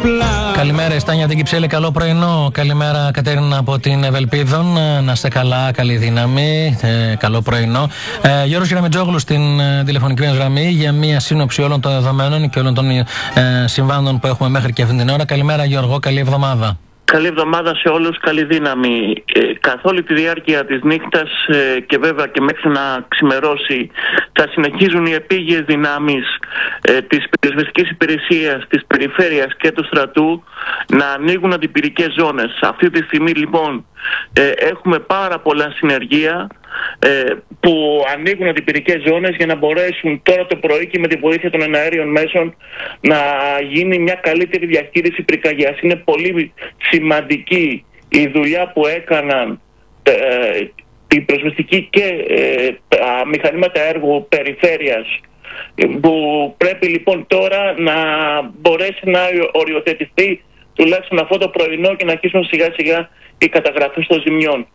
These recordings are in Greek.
Καλημέρα, Στάνια την Κυψέλη, καλό πρωινό. Καλημέρα, Κατέρινα από την Ευελπίδων. Να είστε καλά, καλή δύναμη. Καλό πρωινό. Γιώργος Γραμμιτζόγλου στην τηλεφωνική μας γραμμή για μία σύνοψη όλων των δεδομένων και όλων των συμβάντων που έχουμε μέχρι και αυτήν την ώρα. Καλημέρα, Γιώργο, καλή εβδομάδα. Καλή εβδομάδα σε όλους, καλή δύναμη. Καθ' όλη τη διάρκεια της νύχτας και βέβαια και μέχρι να ξημερώσει θα συνεχίζουν οι επίγειες δυνάμεις της πυροσβεστικής υπηρεσίας, της περιφέρειας και του στρατού να ανοίγουν αντιπυρικές ζώνες. Αυτή τη στιγμή λοιπόν έχουμε πάρα πολλά συνεργεία που ανοίγουν αντιπυρικές ζώνες για να μπορέσουν τώρα το πρωί και με τη βοήθεια των εναέριων μέσων να γίνει μια καλύτερη διαχείριση πυρκαγιάς. Είναι πολύ σημαντική η δουλειά που έκαναν η πυροσβεστική και τα μηχανήματα έργου περιφέρειας, που πρέπει λοιπόν τώρα να μπορέσει να οριοθετηθεί τουλάχιστον αυτό το πρωινό και να αρχίσουν σιγά σιγά οι καταγραφές των ζημιών.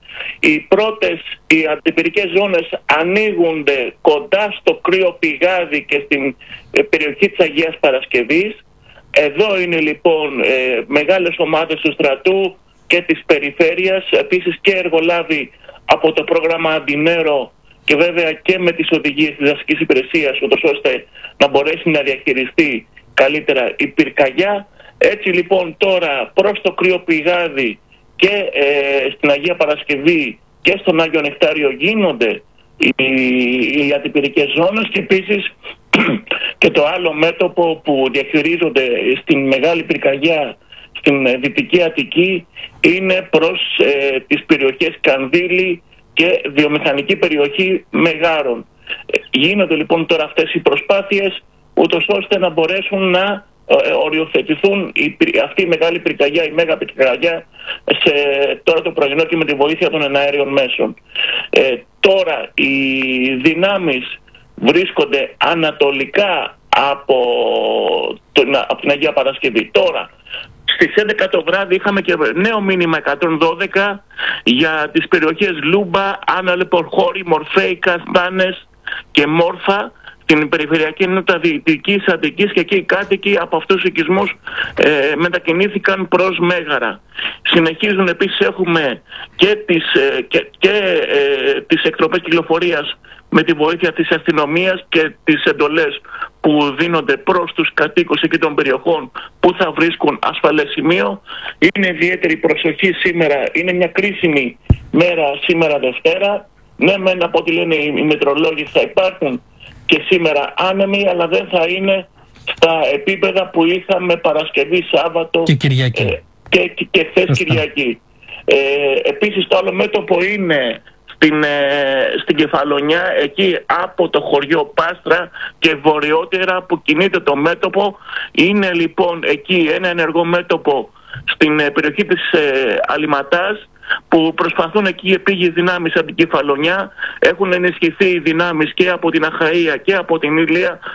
Οι αντιπυρικές ζώνες ανοίγονται κοντά στο κρύο πηγάδι και στην περιοχή της Αγίας Παρασκευής. Εδώ είναι λοιπόν μεγάλες ομάδες του στρατού και της περιφέρειας, επίσης και εργολάβοι από το πρόγραμμα Αντινέρο και βέβαια και με τις οδηγίες της δασικής υπηρεσίας, ούτως ώστε να μπορέσει να διαχειριστεί καλύτερα η πυρκαγιά. Έτσι λοιπόν τώρα προς το κρύο πηγάδι και στην Αγία Παρασκευή και στον Άγιο Νεκτάριο γίνονται οι αντιπυρικές ζώνες και επίσης και το άλλο μέτωπο που διαχειρίζονται στην μεγάλη πυρκαγιά στην Δυτική Αττική είναι προς τις περιοχές Κανδύλη και βιομηχανική περιοχή Μεγάρων. Γίνονται λοιπόν τώρα αυτές οι προσπάθειες ούτως ώστε να μπορέσουν να οριοθετηθούν αυτή η μεγάλη πυρκαγιά, η μέγα πυρκαγιά τώρα το πρωινό και με τη βοήθεια των εναέριων μέσων. Τώρα οι δυνάμεις βρίσκονται ανατολικά από την Αγία Παρασκευή. Τώρα στις 11 το βράδυ είχαμε και νέο μήνυμα 112 για τις περιοχές Λούμπα, Άναλεπορχώρη, Μορφέη, Καστάνες και Μόρφα στην περιφερειακή ενότητα Δυτικής Αττικής, και εκεί οι κάτοικοι από αυτούς τους οικισμούς μετακινήθηκαν προς Μέγαρα. Συνεχίζουν επίσης, έχουμε και τις εκτροπές κυκλοφορίας με τη βοήθεια της αστυνομίας και τις εντολές που δίνονται προς τους κατοίκους εκεί των περιοχών που θα βρίσκουν ασφαλές σημείο. Είναι ιδιαίτερη προσοχή σήμερα, είναι μια κρίσιμη μέρα σήμερα Δευτέρα. Ναι, μεν από ό,τι λένε οι μετρολόγοι θα υπάρχουν και σήμερα άνεμοι, αλλά δεν θα είναι στα επίπεδα που είχαμε Παρασκευή, Σάββατο και Κυριακή και χθες Κυριακή. Επίσης το άλλο μέτωπο είναι στην Κεφαλονιά, εκεί από το χωριό Πάστρα και βορειότερα που κινείται το μέτωπο. Είναι λοιπόν εκεί ένα ενεργό μέτωπο στην περιοχή της Αλυματάς, που προσπαθούν εκεί οι επίγειες δυνάμεις από την Κεφαλονιά. Έχουν ενισχυθεί οι δυνάμεις και από την Αχαΐα και από την Ηλία,